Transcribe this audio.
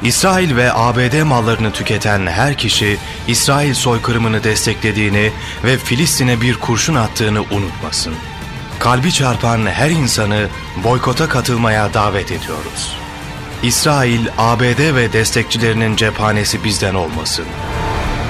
İsrail ve ABD mallarını tüketen her kişi İsrail soykırımını desteklediğini ve Filistin'e bir kurşun attığını unutmasın. Kalbi çarpan her insanı boykota katılmaya davet ediyoruz. İsrail, ABD ve destekçilerinin cephanesi bizden olmasın.